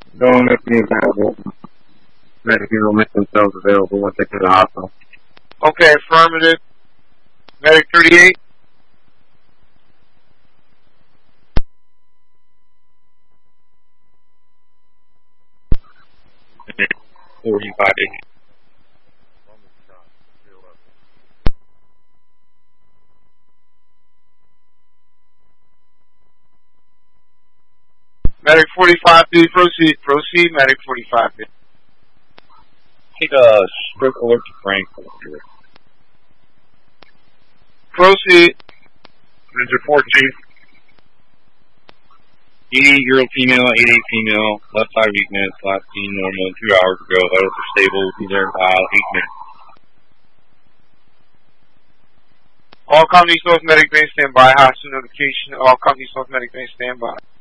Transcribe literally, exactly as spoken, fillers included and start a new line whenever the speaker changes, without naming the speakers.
Don't make me available. Medic will make themselves available once they get to the hospital.
Okay, affirmative. Medic thirty-eight.
forty-five.
Medic forty-five B, proceed. Proceed, Medic forty-five B.
Take a stroke alert to Frank.
Proceed.
Ranger four, Chief. eighty-year-old female, eighty-eight female, left side weakness, last seen normal two hours ago. Vitals are stable, will be there in about eight minutes.
All companies, North Medic Bay, stand by. Hostile notification. All companies, North Medic Bay, stand by.